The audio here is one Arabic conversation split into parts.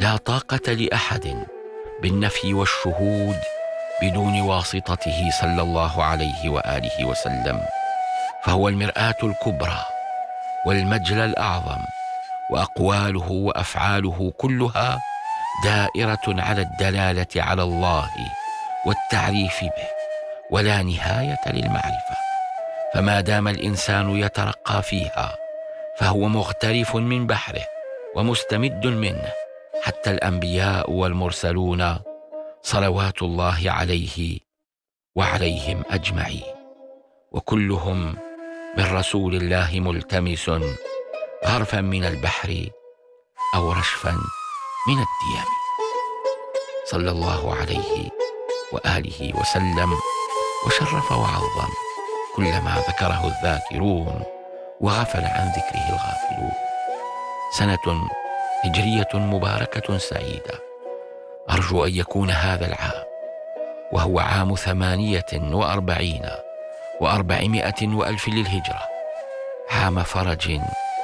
لا طاقة لأحد بالنفي والشهود بدون واسطته صلى الله عليه وآله وسلم، فهو المرآة الكبرى والمجلى الأعظم، وأقواله وأفعاله كلها دائرة على الدلالة على الله والتعريف به، ولا نهاية للمعرفة. فما دام الإنسان يترقى فيها فهو مغترف من بحره ومستمد منه، حتى الأنبياء والمرسلون صلوات الله عليه وعليهم أجمعين، وكلهم من رسول الله ملتمس غرفا من البحر أو رشفا من الديم، صلى الله عليه وآله وسلم، وشرف وعظم كل ما ذكره الذاكرون وغفل عن ذكره الغافلون. سنة هجرية مباركة سعيدة، أرجو أن يكون هذا العام وهو عام 48 و400 وألف للهجرة، عام فرج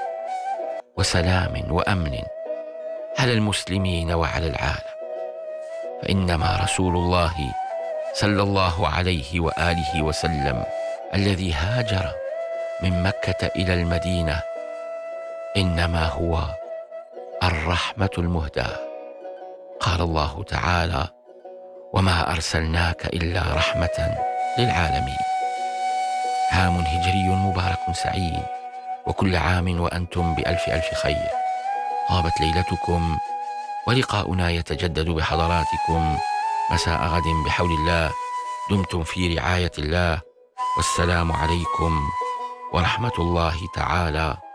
وسلام وأمن على المسلمين وعلى العالم، فإنما رسول الله صلى الله عليه وآله وسلم الذي هاجر من مكة إلى المدينة إنما هو الرحمة المهداة. قال الله تعالى: وما أرسلناك إلا رحمة للعالمين. عام هجري مبارك سعيد، وكل عام وأنتم بألف ألف خير. طابت ليلتكم، ولقاؤنا يتجدد بحضراتكم مساء غد بحول الله. دمتم في رعاية الله، والسلام عليكم ورحمة الله تعالى